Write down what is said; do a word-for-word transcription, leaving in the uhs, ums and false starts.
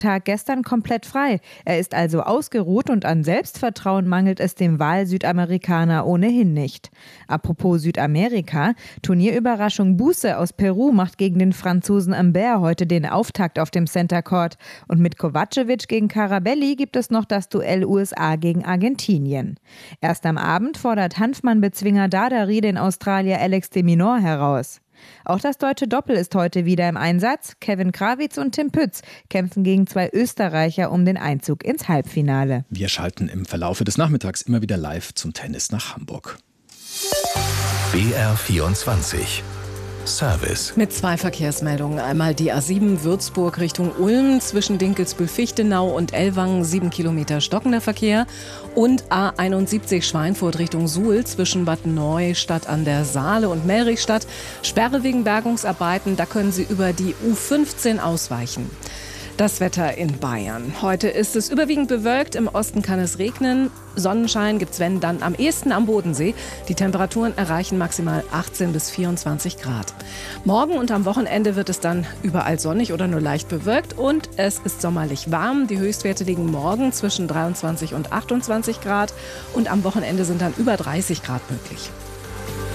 Tag gestern komplett frei. Er ist also ausgeruht und an Selbstvertrauen mangelt es dem Wahl-Südamerikaner ohnehin nicht. Apropos Südamerika, Turnierüberraschung Busse aus Peru macht gegen den Franzosen Humbert heute den Auftakt auf dem Center Court. Und mit Kovacevic gegen Carabelli gibt es noch das Duell U S A gegen Argentinien. Erst am Abend fordert Hanfmann-Bezwinger Dadari den Australier Alex de Minaur heraus. Auch das deutsche Doppel ist heute wieder im Einsatz. Kevin Krawitz und Tim Pütz kämpfen gegen zwei Österreicher um den Einzug ins Halbfinale. Wir schalten im Verlaufe des Nachmittags immer wieder live zum Tennis nach Hamburg. B R vierundzwanzig Service. Mit zwei Verkehrsmeldungen. Einmal die A sieben Würzburg Richtung Ulm zwischen Dinkelsbühl-Fichtenau und Ellwangen, sieben Kilometer stockender Verkehr. Und A einundsiebzig Schweinfurt Richtung Suhl zwischen Bad Neustadt an der Saale und Melrichstadt. Sperre wegen Bergungsarbeiten, da können Sie über die U fünfzehn ausweichen. Das Wetter in Bayern. Heute ist es überwiegend bewölkt, im Osten kann es regnen. Sonnenschein gibt's wenn dann am ehesten am Bodensee. Die Temperaturen erreichen maximal achtzehn bis vierundzwanzig Grad. Morgen und am Wochenende wird es dann überall sonnig oder nur leicht bewölkt und es ist sommerlich warm. Die Höchstwerte liegen morgen zwischen dreiundzwanzig und achtundzwanzig Grad und am Wochenende sind dann über dreißig Grad möglich.